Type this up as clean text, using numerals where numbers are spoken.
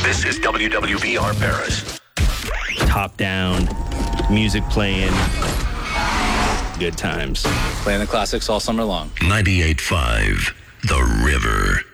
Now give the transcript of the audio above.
This is WWVR Paris. Top down, music playing, good times. Playing the classics all summer long. 98.5, The River.